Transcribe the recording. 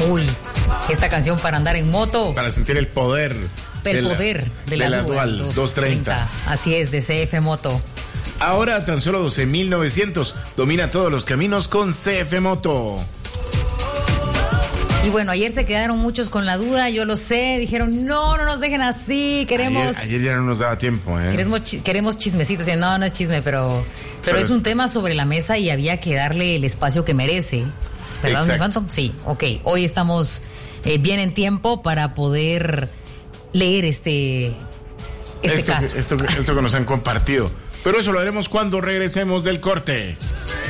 Uy, esta canción para andar en moto. Para sentir el poder. El poder de la Dual 230. Así es, de CF Moto. Ahora tan solo 12,900. Domina todos los caminos con CF Moto. Y bueno, ayer se quedaron muchos con la duda, yo lo sé, dijeron, no nos dejen así, queremos... Ayer ya no nos daba tiempo, Queremos chismecitos, no es chisme, pero es un tema sobre la mesa y había que darle el espacio que merece, ¿verdad, mi Phantom? Sí, ok, hoy estamos bien en tiempo para poder leer este caso. Esto que nos han compartido, pero eso lo haremos cuando regresemos del corte.